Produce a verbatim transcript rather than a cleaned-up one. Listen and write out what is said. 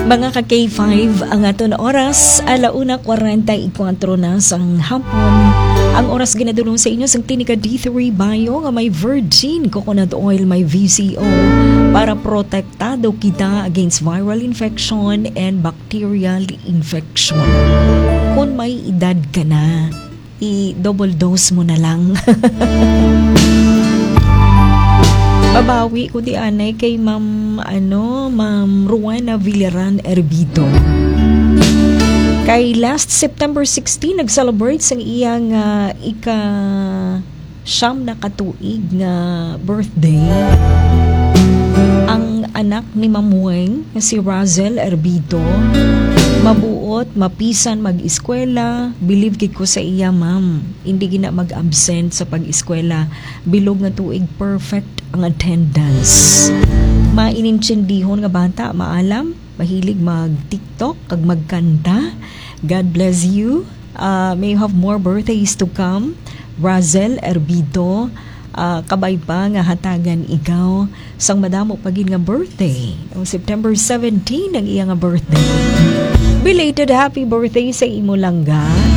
Mga ka-K five, ang ato na oras, alauna forty-four na sang hapon. Ang oras ginadulong sa inyo sang Tinika D three Bio nga may virgin coconut oil, may V C O para protektado kita against viral infection and bacterial infection. Kung may edad ka na, i-double dose mo na lang. Babawi ko di anay kay Ma'am ano, Ma'am Ruana Villaran Erbido. Kay last September sixteen nag-celebrate sang iyang uh, ika siyam na katuig nga birthday. Ang anak ni Ma'am Weng si Razel Erbido, mabuot, mapisan mag-eskwela, believe gid ko sa iya ma'am. Hindi gina mag-absent sa pag-eskwela. Bilog nga tuig perfect ang attendance. Mainintindihon nga bata, maalam, mahilig mag-TikTok, kag magkanta. God bless you. Uh, may you have more birthdays to come. Razel Erbido, uh, kabay pa nga hatagan ikaw sang madamo pagin nga birthday. O September seventeenth ang iya nga birthday. Belated happy birthday sa imo langga.